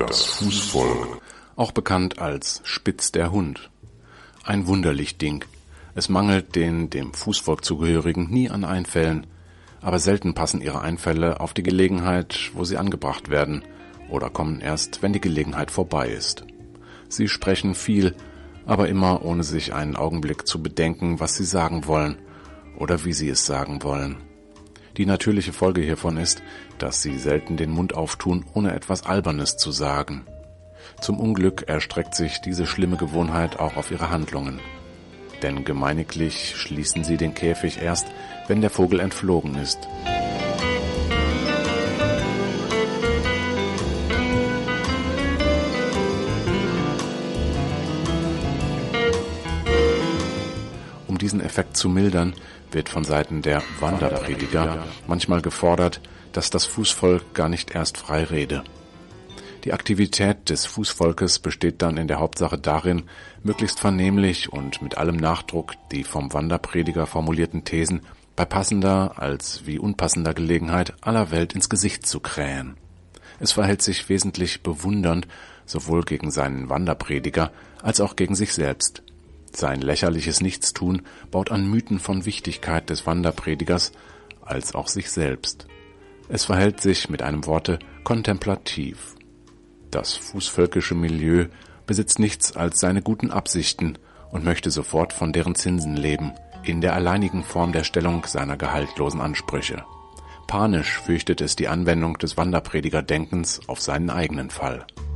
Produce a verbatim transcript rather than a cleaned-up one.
Das Fußvolk, auch bekannt als Spitz der Hund. Ein wunderlich Ding. Es mangelt den dem Fußvolk zugehörigen nie an Einfällen, aber selten passen ihre Einfälle auf die Gelegenheit, wo sie angebracht werden, oder kommen erst, wenn die Gelegenheit vorbei ist. Sie sprechen viel, aber immer ohne sich einen Augenblick zu bedenken, was sie sagen wollen oder wie sie es sagen wollen. Die natürliche Folge hiervon ist, dass sie selten den Mund auftun, ohne etwas Albernes zu sagen. Zum Unglück erstreckt sich diese schlimme Gewohnheit auch auf ihre Handlungen. Denn gemeiniglich schließen sie den Käfig erst, wenn der Vogel entflogen ist. Um diesen Effekt zu mildern, wird von Seiten der Wanderprediger manchmal gefordert, dass das Fußvolk gar nicht erst frei rede. Die Aktivität des Fußvolkes besteht dann in der Hauptsache darin, möglichst vernehmlich und mit allem Nachdruck die vom Wanderprediger formulierten Thesen bei passender als wie unpassender Gelegenheit aller Welt ins Gesicht zu krähen. Es verhält sich wesentlich bewundernd sowohl gegen seinen Wanderprediger als auch gegen sich selbst. Sein lächerliches Nichtstun baut an Mythen von Wichtigkeit des Wanderpredigers als auch sich selbst. Es verhält sich mit einem Worte kontemplativ. Das fußvölkische Milieu besitzt nichts als seine guten Absichten und möchte sofort von deren Zinsen leben, in der alleinigen Form der Stellung seiner gehaltlosen Ansprüche. Panisch fürchtet es die Anwendung des Wanderpredigerdenkens auf seinen eigenen Fall.